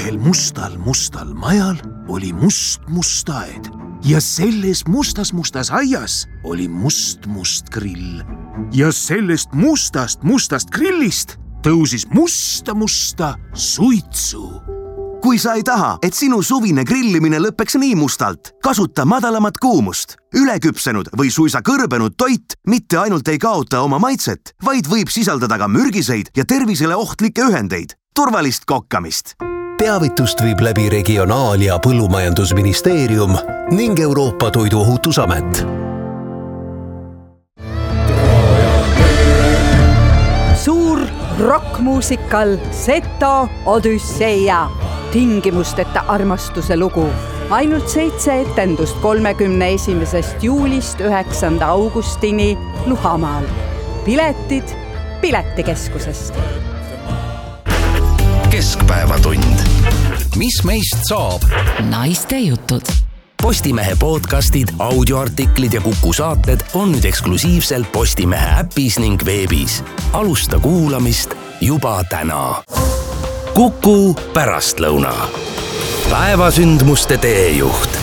Ühel mustal majal oli must aed ja selles mustas aias oli must grill. Ja sellest mustast grillist tõusis musta suitsu. Kui sa ei taha, et sinu suvine grillimine lõpeks nii mustalt, kasuta madalamat kuumust. Üleküpsenud või suisa kõrbenud toit mitte ainult ei kaota oma maitset, vaid võib sisaldada ka mürgiseid ja tervisele ohtlikke ühendeid. Turvalist kokkamist! Teavitust viib läbi Regionaal- ja Põllumajandusministeerium ning Euroopa Toiduohutusamet. Suur rockmuusikal Seto Odüsseia. Tingimusteta armastuse lugu. Ainult 7 etendust 31. juulist 9. augustini Luhamaal. Piletid Piletikeskusest. Keskpäevatund. Mis meist saab? Naiste jutud. Postimehe podcastid, audioartiklid ja Kuku saated on nüüd eksklusiivselt Postimehe äpis ning veebis. Alusta kuulamist juba täna. Kuku pärastlõuna. Päevasündmuste teejuht.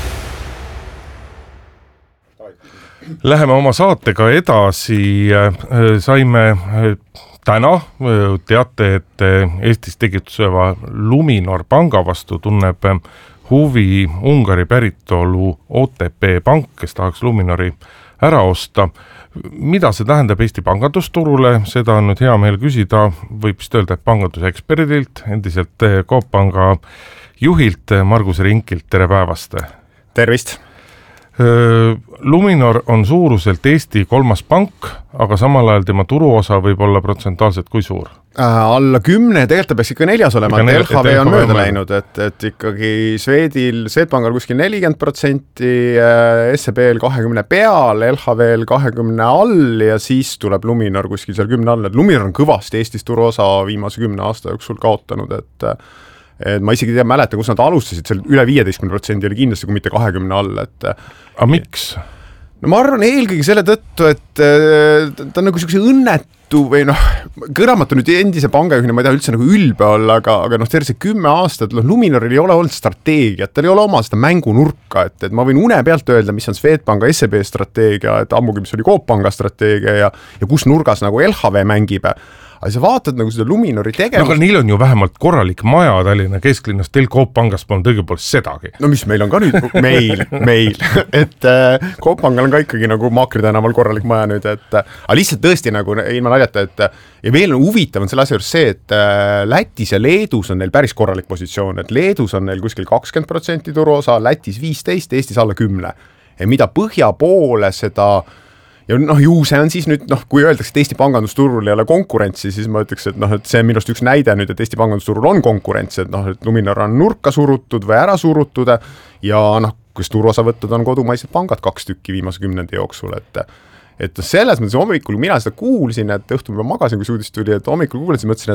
Läheme oma saatega edasi. Saime täna teate, et Eestis tegutseva Luminor panga vastu tunneb huvi Ungari päritolu OTP pank, kes tahaks Luminori ära osta. Mida see tähendab Eesti pangandusturule? Seda on nüüd hea meel küsida. Võib vist öelda, et panganduseksperdilt, endiselt Coop Panga juhilt Margus Rinkilt. Tere päevast! Tervist! Luminor on suuruselt Eesti 3. pank, aga samal ajal tema turuosa võib olla protsentuaalselt kui suur? Alla 10, tegelikult peaks ikka 4 olema, et LHV on mööda läinud, et ikkagi Swedbankal kuskil 40%, SEB-l 20 peal, LHV-l 20 all ja siis tuleb Luminor kuskil seal 10 all, et Luminor on kõvasti Eestis turuosa viimase 10 aasta jooksul kaotanud, et ma isegi mäleta, kus nad alustasid, seal üle 15% oli kindlasti, kui mitte 20 all. Aga miks? No ma arvan eelkõige selle tõttu, et ta on nagu selline õnnetu või kõramatu nüüd endise pangajuhina, ma ei taha üldse nagu ülbe olla, aga terve 10 aastat, Luminoril ei ole olnud strateegiat, tal ei ole oma seda mängunurka, et ma võin une pealt öelda, mis on Swedbanka SEB strateegia, et ammugi, mis oli Coop Panga strateegia ja kus nurgas nagu LHV mängib. Aga sa vaatad nagu seda Luminori tegevust. No aga neil on ju vähemalt korralik maja Tallinna kesklinnas, teil Coop Pangas polnud õigupoolest sedagi. No mis meil on ka nüüd? Meil. Et Coop Pangal on ka ikkagi nagu Maakri tänaval korralik maja nüüd, aga lihtsalt tõesti nagu ilma naljata, et ja veel on huvitav on selle asja juures see, et Lätis ja Leedus on neil päris korralik positsioon, et Leedus on neil kuskil 20% turuosa, Lätis 15%, Eestis alla 10%. Ja mida põhja poole seda ja ju see on siis nüüd, kui öeldakse, et Eesti pangandusturul ei ole konkurentsi, siis ma ütleks, et see on minust üks näide nüüd, et Eesti pangandusturul on konkurents, et Luminor on nurka surutud või ära surutud ja kus turuosa võttud on kodumaised pangad 2 tükki viimase 10 jooksul, et selles mõttes hommikul mina seda kuulsin, et õhtul ma magasin, kui uudis tuli, et hommikul kuulasin, mõtlesin,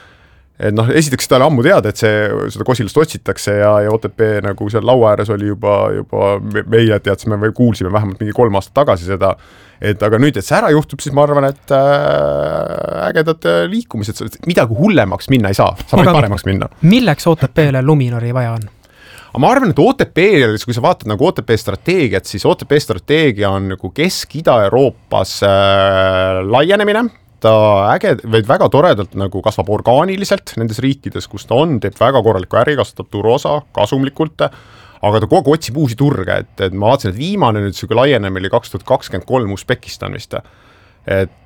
et esiteks seda oli ammu teada, et seda kosilast otsitakse ja OTP nagu seal laua ääres oli juba meile teadsime või kuulsime vähemalt mingi 3 aastat tagasi seda, aga nüüd, et see ära juhtub, siis ma arvan, et ägedad liikumised, midagi hullemaks minna ei saa, saab vaid paremaks minna. Milleks OTP-le Luminori vaja on? Ma arvan, et OTP-l, kui sa vaatad nagu OTP strateegiat, siis OTP strateegia on nagu Kesk-Ida-Euroopas laienemine, ta vaid väga toredalt nagu kasvab orgaaniliselt nendes riikides, kus ta on, teeb väga korralikku äri, kasvatab turuosa kasumlikult, aga ta kogu otsib uusi turge, et ma vaatasin, et viimane nüüd selline laienemine oli 2023 Usbekistan vist. Et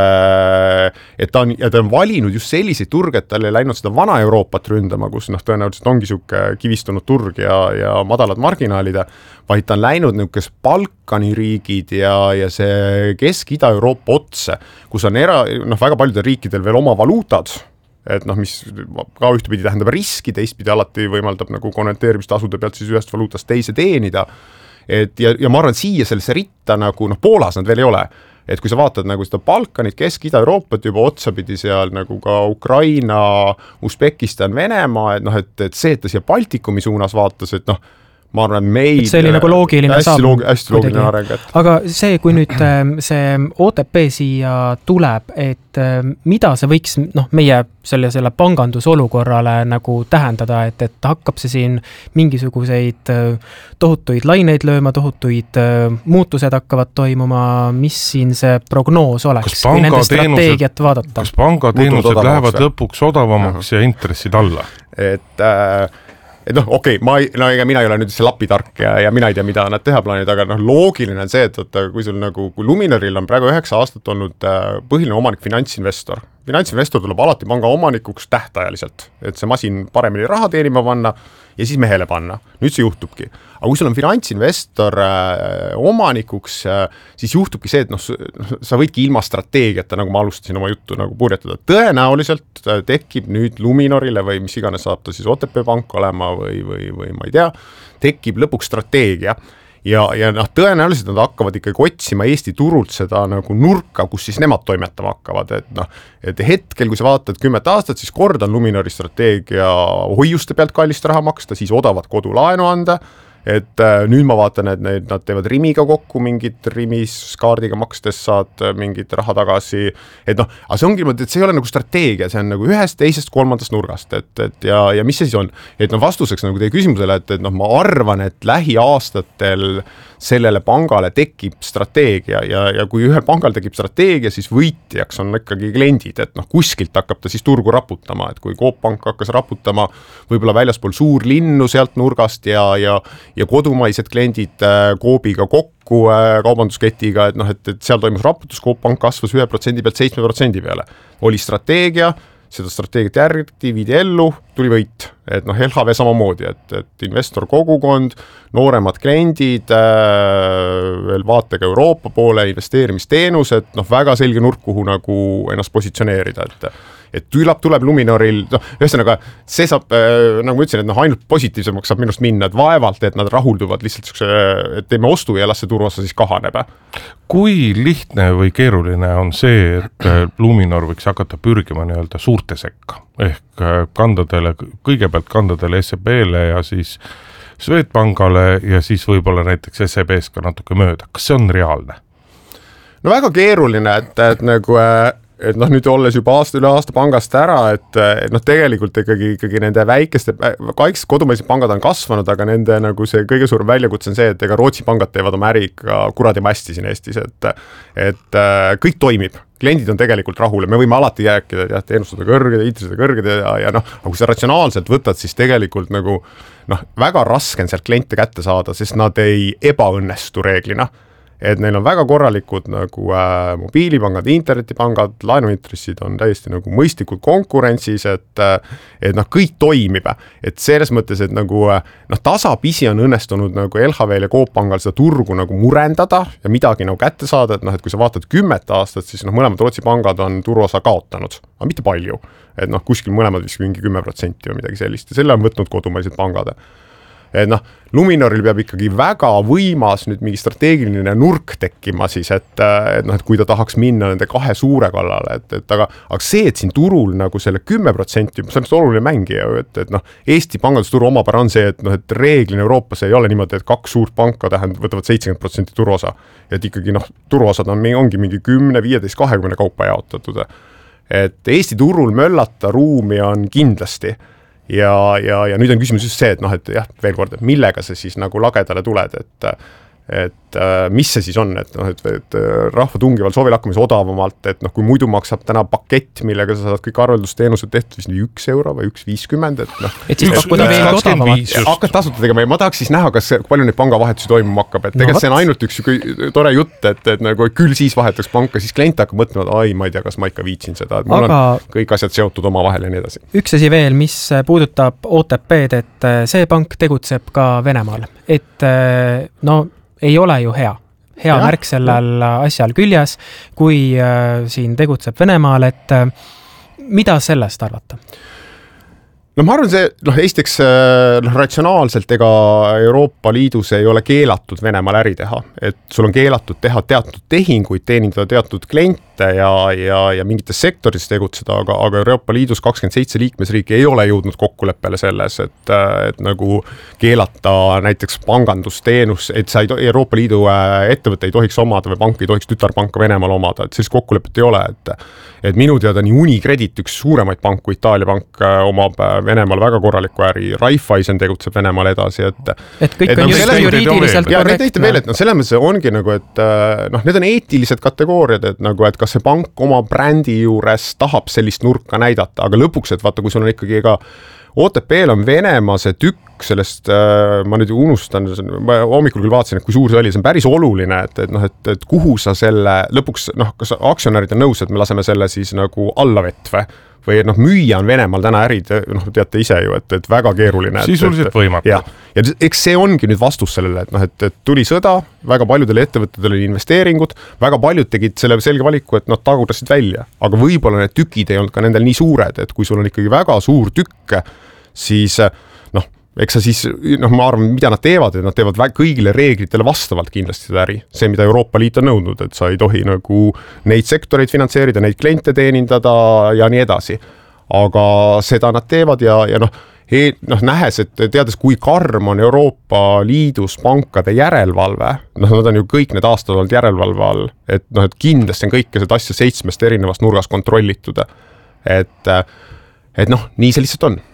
ta on valinud just selliseid turge, et tal ei läinud seda vana Euroopat ründama, kus tõenäoliselt ongi siuke kivistunud turg ja madalad marginaalid, vaid ta on läinud niisugune Balkani riigid ja see Kesk-Ida-Euroopa otse, kus on väga paljudel riikidel veel oma valuutad, et mis ka ühtepidi tähendab riski, teistpidi alati võimaldab nagu konverteerimistasude pealt siis ühest valuutast teise teenida. Ja ma arvan, siia sellesse ritta nagu Poolas nad veel ei ole. Et kui sa vaatad nagu seda Balkanit, Kesk-Ida-Euroopat juba otsapidi seal nagu ka Ukraina, Usbekistan, Venemaa, et see, et ta siia Baltikumi suunas vaatas, et ma arvan, meil see oli nagu loogiline samm. Hästi loogiline areng. Aga see, kui nüüd see OTP siia tuleb, et mida see võiks meie selle pangandusolukorrale nagu tähendada, et hakkab see siin mingisuguseid tohutuid laineid lööma, tohutuid muutused hakkavad toimuma, mis siin see prognoos oleks, kui nende strateegiat vaadata? Kas pangateenused lähevad lõpuks odavamaks ja intressid alla? Et okei, ega mina ei ole nüüd see lapitark ja mina ei tea, mida nad teha plaanid, aga loogiline on see, et kui sul kui Luminoril on praegu 9 aastat olnud põhiline omanik finantsinvestor. Finantsinvestor tuleb alati panga omanikuks tähtajaliselt, et see masin paremini raha teenima panna ja siis mehele panna. Nüüd see juhtubki. Aga kui sul on finantsinvestor omanikuks, siis juhtubki see, et sa võidki ilma strateegiata, nagu ma alustasin oma juttu nagu purjetada. Tõenäoliselt tekib nüüd Luminorile või mis iganes saab ta siis OTP pank olema või ma ei tea, tekib lõpuks strateegia. Ja tõenäoliselt nad hakkavad ikkagi otsima Eesti turult seda nagu nurka, kus siis nemad toimetama hakkavad. Et hetkel, kui sa vaatad 10 aastat, siis kord on Luminori strateegia hoiuste pealt kallist raha maksta, siis odavat kodulaenu anda. Et nüüd ma vaatan, et nad teevad Rimiga kokku mingid Rimis kaardiga makstes saad mingid raha tagasi. Et aga see ongi, et see ei ole nagu strateegia, see on nagu ühest, teisest, kolmandast nurgast. Ja mis see siis on? Et vastuseks nagu teie küsimusele, et ma arvan, et lähiaastatel sellele pangale tekib strateegia ja kui ühel pangal tekib strateegia, siis võitjaks on ikkagi kliendid, et kuskilt hakkab ta siis turgu raputama, et kui Coop Pank hakkas raputama võib-olla väljaspool suurlinnu sealt nurgast ja kodumaised kliendid Coopiga kokku kaubandusketiga, et seal toimus raputus, Coop Pank kasvas 1% pealt 7% peale. Oli strateegia, seda strateegiat järgiti, viidi ellu, tuli võit. Et LHV samamoodi, et investor kogukond, nooremad kliendid, veel vaatega Euroopa poole, investeerimisteenused, väga selge nurk, kuhu nagu ennast positsioneerida, et tuleb Luminoril, ühesõnaga see saab, nagu ma ütlesin, et ainult positiivsemaks saab minust minna, et vaevalt, et nad rahulduvad lihtsalt, et teeme ostu ja las see turuosa siis kahaneb. Kui lihtne või keeruline on see, et Luminor võiks hakata pürgima nii-öelda suurte sekka, ehk kõigepealt kandadele SEB-le ja siis Swedbankale ja siis võib-olla näiteks SEB-s ka natuke mööda. Kas see on reaalne? No väga keeruline, et nagu et nüüd olles juba üle aasta pangast ära, et tegelikult ikkagi nende väikeste kodumaised pangad on kasvanud, aga nende nagu see kõige suurem väljakutse on see, et ega Rootsi pangad teevad oma äri ka kuradi mästi siin Eestis, et kõik toimib. Kliendid on tegelikult rahule, me võime alati jääkida, teenustada kõrged, intressid kõrged ja aga kui sa ratsionaalselt võtad, siis tegelikult nagu väga raske on sealt kliente kätte saada, sest nad ei ebaõnnestu reeglina. Et neil on väga korralikud nagu mobiilipangad, internetipangad, laenuintressid on täiesti nagu mõistlikud konkurentsis, et kõik toimib. Et selles mõttes, et nagu tasapisi on õnnestunud nagu LHV ja Coop Pangal seda turgu nagu murendada ja midagi nagu kätte saada, et kui sa vaatad 10 aastat, siis mõlemad Rootsi pangad on turuosa kaotanud, aga mitte palju. Et kuskil mõlemad vist mingi 10% või midagi sellist ja selle on võtnud kodumaised pangad. Et Luminoril peab ikkagi väga võimas nüüd mingi strateegiline nurk tekkima siis, et kui ta tahaks minna nende 2 suure kallale, aga see, et siin turul nagu selle 10%, see on oluline mängija, et Eesti pangandusturu omapära on see, et reeglina Euroopas ei ole niimoodi, et 2 suurt panka võtavad 70% turuosa, et ikkagi turuosad ongi mingi 10, 15, 20 kaupa jaotatud. Et Eesti turul möllata ruumi on kindlasti. Ja nüüd on küsimus just see, et jah, veel kord, et millega sa siis nagu lagedale tuled, et mis see siis on, et rahva tungival soovil hakkamise odavamalt, et kui muidu maksab täna pakett, millega sa saad kõik arveldusteenused tehtud vist 1 euro või 1,50, et siis pakkuda veel odavamat. Hakkad tasuta tegema ja ma tahaks siis näha, kas palju neid pangavahetusi toimuma hakkab, et tegelikult see on ainult üks tore jutt, et nagu küll siis vahetaks panka, siis klient hakkab mõtlema, et ma ei tea, kas ma ikka viitsin seda, et mul on kõik asjad seotud oma vahel ja nii edasi. Üks asi veel, mis puudutab OTP-d, et see pank tegutseb ka Venemaal, et ei ole ju hea märk sellel asjal küljes, kui siin tegutseb Venemaal, et mida sellest arvata? No ma arvan, see, esiteks ratsionaalselt ega Euroopa Liidus ei ole keelatud Venemaal äri teha, et sul on keelatud teha teatud tehinguid, teenindada teatud kliente ja mingites sektoris tegutseda, aga Euroopa Liidus 27 liikmesriiki ei ole jõudnud kokkuleppele selles, et nagu keelata näiteks pangandusteenus, et sa Euroopa Liidu ettevõtte ei tohiks omada või pank ei tohiks tütarpanka Venemaal omada, et sellist kokkulepet ei ole, et minu teada nii Unicredit, üks suuremaid panku, Itaalia pank, omab Venemaal väga korralikku äri, Raiffeisen tegutseb Venemaal edasi, et kõik on just juriidiliselt korrektne. Ja need näite veel, et selles mõttes ongi nagu, et need on eetilised kategooriad, et nagu, et kas see pank oma brändi juures tahab sellist nurka näidata, aga lõpuks, et vaata, kui sul on ikkagi ka OTP-l on Venemaa see tükk sellest, ma nüüd unustan, ma hommikul küll vaatasin, et kui suur see oli, see on päris oluline, et kuhu sa selle lõpuks, kas aktsionärid on nõus, et me laseme selle siis nagu alla vetve või müüa on Venemaal täna ärid, teate ise ju, et väga keeruline. Sisuliselt võimatu. Ja eks see ongi nüüd vastus sellele, et tuli sõda, väga paljudel ettevõtted oli investeeringud, väga paljud tegid selle selge valiku, et nad tagurdasid välja, aga võib-olla need tükid ei olnud ka nendel nii suured, et kui sul on ikkagi väga suur tükk, siis eks sa siis, ma arvan, mida nad teevad, et nad teevad kõigile reeglitele vastavalt kindlasti seda äri. See, mida Euroopa Liit on nõudnud, et sa ei tohi nagu neid sektoreid finantseerida, neid kliente teenindada ja nii edasi. Aga seda nad teevad ja nähes, et teades, kui karm on Euroopa Liidus pankade järelevalve, nad on ju kõik need aastad olnud järelevalve all, et kindlasti on kõike seda asja 7 erinevast nurgas kontrollitud. Et nii see lihtsalt on.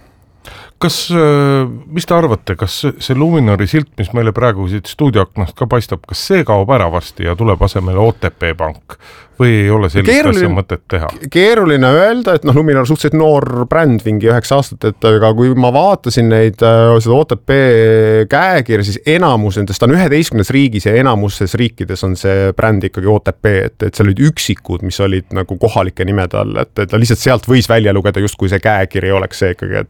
Mis te arvate, kas see Luminori silt, mis meile praegu siit stuudioaknast ka paistab, kas see kaob ära varsti ja tuleb asemele OTP pank või ei ole sellist asja mõtet teha? Keeruline öelda, et Luminor suhteliselt noor bränd vingi 9 aastat, et aga kui ma vaatasin seda OTP käekirja, siis enamus nendest on 11 riigis ja enamuses riikides on see bränd ikkagi OTP, et seal olid üksikud, mis olid nagu kohalike nimede all, et ta lihtsalt sealt võis välja lugeda just kui see käekiri oleks see ikkagi,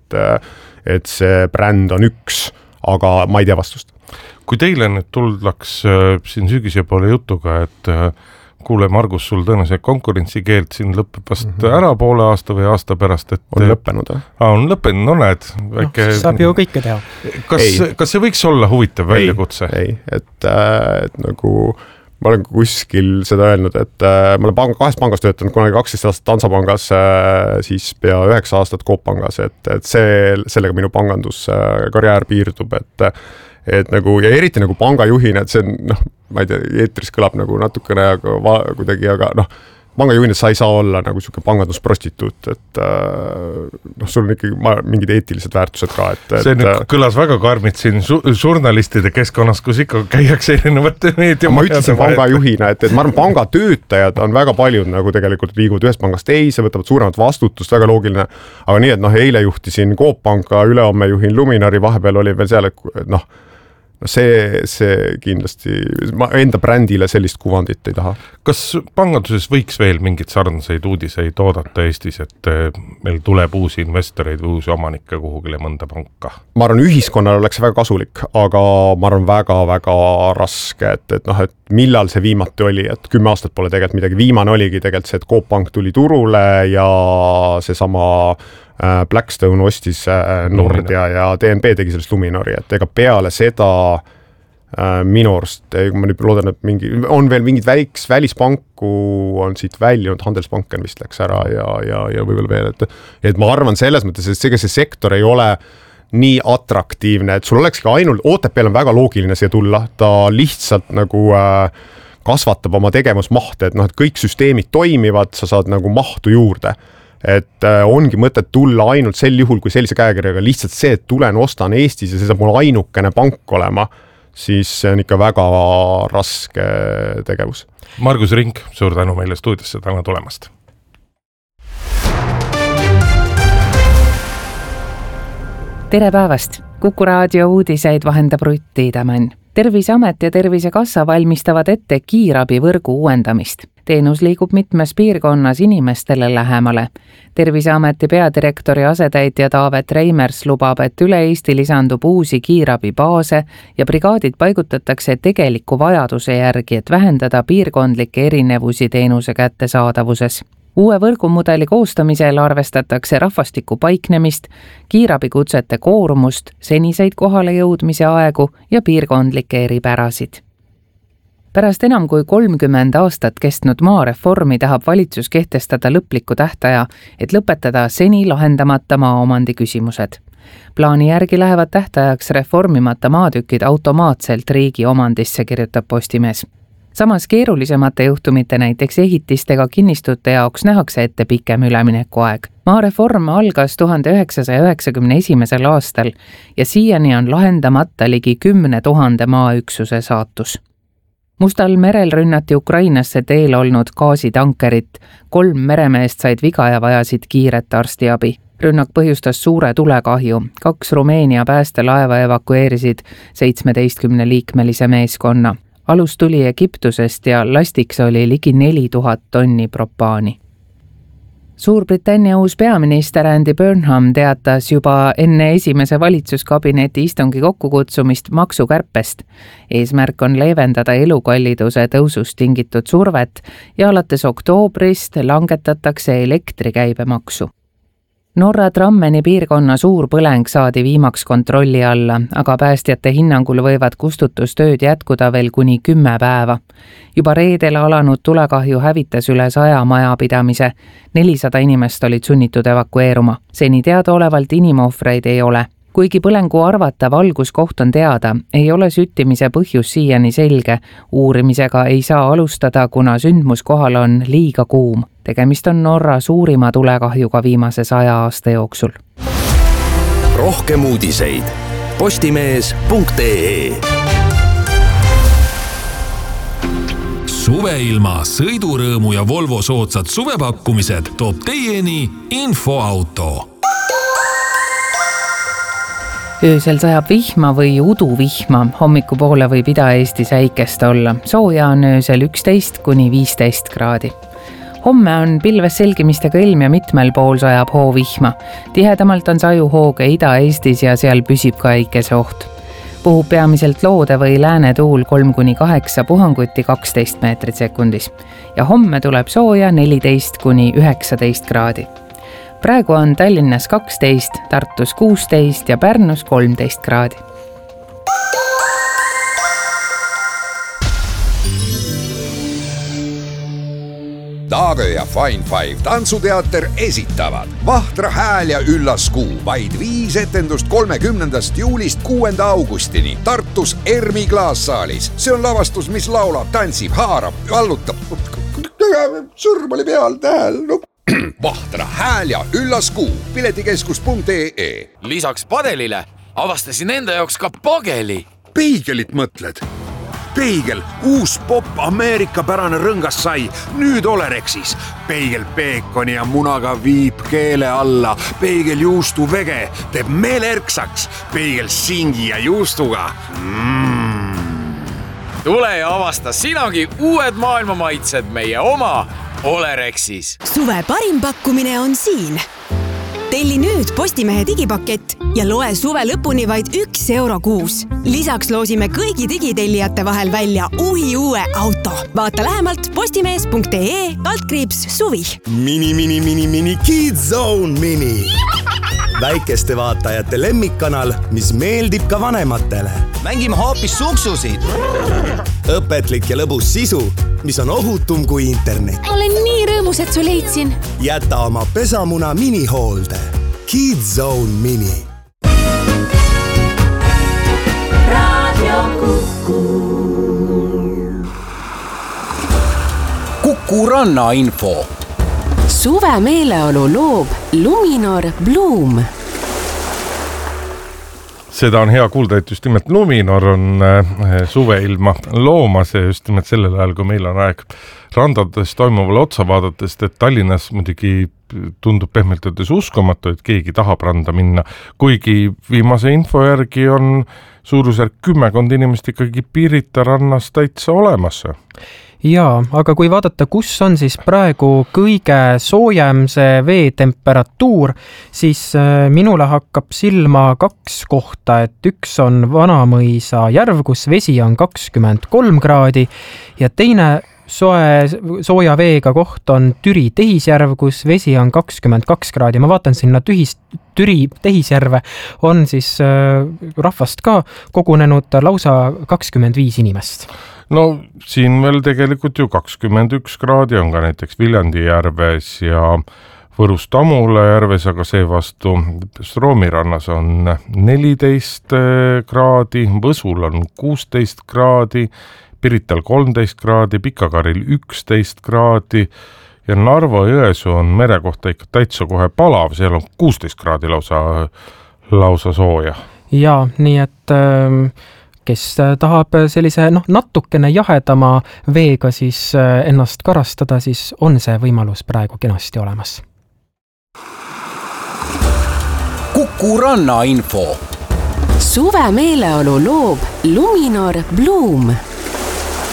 et see bränd on üks, aga ma ei tea vastust. Kui teile nüüd tuldaks siin sügise poole jutuga, et kuule, Margus, sul tõenäoliselt konkurentsikeelt siin lõpeb vast ära poole aasta või aasta pärast, et on lõppenud, või? On lõppenud, no näed. Saab ju kõike teha. Kas see võiks olla huvitav väljakutse? Ei, et nagu ma olen kuskil seda öelnud, et ma olen 2 pangas töötanud, kunagi 12 aastat Hansapangas, siis pea 9 aastat Coop pangas, et sellega minu panganduskarjäär piirdub, et nagu, ja eriti nagu pangajuhina, et see on, ma ei tea, eetris kõlab nagu natukene kuidagi, aga pangajuhina sa ei saa olla nagu selline pangandusprostituut, et sul on ikkagi mingid eetilised väärtused ka. See nüüd kõlas väga karmid siin žurnalistide keskkonnas, kus ikka käiakse erinevate meedia. Ma ütlesin pangajuhina, et ma arvan, pangatöötajad on väga paljud nagu tegelikult liiguvad ühest pangast teise, võtavad suuremat vastutust, väga loogiline. Aga nii, et eile juhtisin Coop panka, ülehomme juhin Luminori, vahepeal oli veel seal, et see kindlasti, ma enda brändile sellist kuvandit ei taha. Kas panganduses võiks veel mingid sarnaseid uudiseid oodata Eestis, et meil tuleb uusi investoreid või uusi omanikke kuhugile mõnda panka? Ma arvan, ühiskonnal oleks väga kasulik, aga ma arvan väga-väga raske, et millal see viimati oli, et 10 aastat pole tegelikult midagi. Viimane oligi tegelikult see, et Coop pank tuli turule ja see sama Blackstone ostis Nordia ja DNB tegi sellest Luminori, et ega peale seda minu arust, ma nüüd loodan, et on veel mingid välispanku on siit väljunud, Handelsbanken vist läks ära ja võib-olla veel, et ma arvan selles mõttes, et see sektor ei ole nii atraktiivne, et sul olekski ainult, OTP-l on väga loogiline siia tulla, ta lihtsalt nagu kasvatab oma tegevusmahte, et kõik süsteemid toimivad, sa saad nagu mahtu juurde. Et ongi mõtet tulla ainult sel juhul, kui sellise käekirjaga lihtsalt see, et tulen, ostan Eestis ja see saab mul ainukene pank olema, siis see on ikka väga raske tegevus. Margus Rink, suur tänu meile stuudiosse täna tulemast. Tere päevast! Kuku raadio uudiseid vahendab Rutt Tiidemann. Terviseamet ja Tervisekassa valmistavad ette kiirabivõrgu uuendamist. Teenus liigub mitmes piirkonnas inimestele lähemale. Terviseameti peadirektori asetäitja Taavet Reimers lubab, et üle Eesti lisandub uusi kiirabibaase ja brigaadid paigutatakse tegeliku vajaduse järgi, et vähendada piirkondlikke erinevusi teenuse kättesaadavuses. Uue võrgumudeli koostamisel arvestatakse rahvastiku paiknemist, kiirabikutsete koormust, seniseid kohale jõudmise aegu ja piirkondlikke eripärasid. Pärast enam kui 30 aastat kestnud maareformi tahab valitsus kehtestada lõpliku tähtaja, et lõpetada seni lahendamata maaomandi küsimused. Plaani järgi lähevad tähtajaks reformimata maatükid automaatselt riigi omandisse, kirjutab Postimees. Samas keerulisemate juhtumite, näiteks ehitistega kinnistute jaoks nähakse ette pikem üleminekuaeg. Maareform algas 1991. aastal ja siiani on lahendamata ligi 10 000 maaüksuse saatus. Mustal merel rünnati Ukrainasse teel olnud gaasitankerit, 3 meremeest said viga ja vajasid kiiret arstiabi. Rünnak põhjustas suure tulekahju, 2 Rumeenia päästelaeva evakueerisid 17-liikmelise meeskonna. Alus tuli Egiptusest ja lastiks oli ligi 4000 tonni propaani. Suurbritannia uus peaminister Andy Burnham teatas juba enne esimese valitsuskabineti istungi kokkukutsumist maksukärpest. Eesmärk on leevendada elukalliduse tõusust tingitud survet ja alates oktoobrist langetatakse elektrikäibemaksu. Norra Drammeni piirkonna suur põleng saadi viimaks kontrolli alla, aga päästjate hinnangul võivad kustutustööd jätkuda veel kuni 10 päeva. Juba reedel alanud tulekahju hävitas üle 100 majapidamise, 400 inimest olid sunnitud evakueeruma. Seni teadaolevalt inimohvreid ei ole. Kuigi põlengu arvatav alguskoht on teada, ei ole süttimise põhjus siiani selge. Uurimisega ei saa alustada, kuna sündmuskohal on liiga kuum. Tegemist on Norra suurima tulekahjuga viimase 100 aasta jooksul. Rohkem uudiseid postimees.ee. Suveilma, sõidurõõmu ja Volvo soodsad suvepakkumised toob teieni Infoauto. Öösel sajab vihma või uduvihma, hommikupoole võib Ida-Eestis äikest olla. Sooja on öösel 11 kuni 15 kraadi. Homme on pilves selgimistega ilm ja mitmel pool sajab hoovihma. Tihedamalt on sajuhooge Ida-Eestis ja seal püsib ka äikese oht. Puhub peamiselt loode või lääne tuul 3-8, puhanguti 12 meetrit sekundis. Ja homme tuleb sooja 14 kuni 19 kraadi. Praegu on Tallinnas 12, Tartus 16 ja Pärnus 13 kraadi. Taave ja Fine Five tantsuteater esitavad Vahtra hääl ja üllas kuu. Vaid 5 etendust 30. juulist 6. augustini Tartus Ermi klaassaalis. See on lavastus, mis laulab, tantsib, haarab, allutab. Sõrm oli peal tähel. Vahtra hääl ja üllas kuu. Piletikeskus.ee. Lisaks padelile avastasin enda jaoks ka pageli. Peigelit mõtled? Peigel, uus pop Ameerika pärane rõngas sai, nüüd Olerexis. Peigel peekoni ja munaga viib keele alla. Peigel juustu vege teeb meele erksaks. Peigel singi ja juustuga. Tule ja avasta sinagi uued maailmamaitsed meie oma Olerexis. Suve parim pakkumine on siin. Telli nüüd Postimehe digipakett ja loe suve lõpuni vaid 1 euro kuus. Lisaks loosime kõigi digitellijate vahel välja uue auto. Vaata lähemalt postimees.ee/suvi. Mini Kids Zone Mini. Väikeste vaatajate lemmikkanal, mis meeldib ka vanematele. Mängime hoopis suksusid. Õpetlik ja lõbus sisu, mis on ohutum kui internet. Olen nii rõõmus, et su leidsin. Jäta oma pesamuna minihoolde. Kids Zone Mini. Radio Kuku. Kuku Ranna info. Suve meeleolu loob Luminor Bloom. Seda on hea kuulda, et just nimelt Luminor on suveilma loomas ja just nimelt sellel ajal, kui meil on aeg randades toimuvale otsa vaadatest, et Tallinnas muidugi tundub pehmelt öeldes uskumatu, et keegi tahab randa minna, kuigi viimase info järgi on suurusjärk 10 inimest ikkagi Pirita rannas täitsa olemas. Jaa, aga kui vaadata, kus on siis praegu kõige soojem see veetemperatuur, siis minule hakkab silma 2 kohta, et üks on Vanamõisa järv, kus vesi on 23 kraadi ja teine sooja veega koht on Türi Tehisjärv, kus vesi on 22 kraadi. Ma vaatan sinna Türi Tehisjärve on siis rahvast ka kogunenud lausa 25 inimest. No siin veel tegelikult ju 21 kraadi on ka näiteks Viljandi järves ja Võrus Tamula järves, aga seevastu Stroomi rannas on 14 kraadi, Võsul on 16 kraadi, Pirital 13 kraadi, Pikakaril 11 kraadi ja Narva Jõesuu on mere kohta ikka täitsa kohe palav, seal on 16 kraadi lausa sooja. Ja, nii et kes tahab sellise natukene jahedama veega siis ennast karastada, siis on see võimalus praegu kenasti olemas. Kuku Ranna info. Suve meeleolu loob Luminor Bloom.